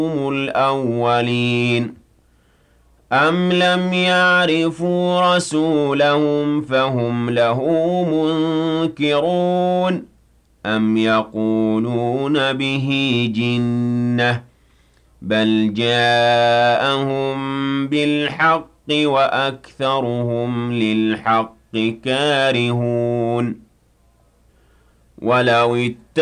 الأولين أم لم يعرفوا رسولهم فهم له منكرون أم يقولون به جنة بل جاءهم بالحق وأكثرهم للحق كارهون ولو